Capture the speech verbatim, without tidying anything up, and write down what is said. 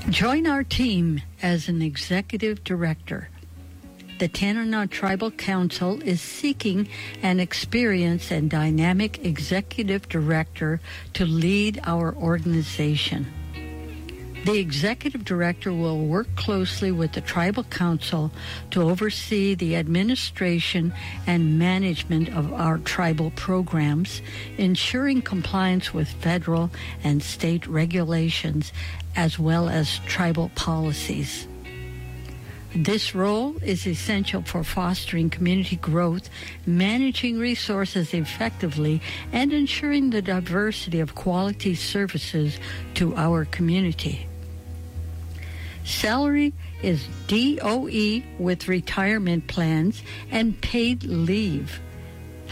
Join our team as an executive director. The Tanana Tribal Council is seeking an experienced and dynamic executive director to lead our organization. The executive director will work closely with the Tribal Council to oversee the administration and management of our tribal programs, ensuring compliance with federal and state regulations as well as tribal policies. This role is essential for fostering community growth, managing resources effectively, and ensuring the diversity of quality services to our community. Salary is D O E with retirement plans and paid leave.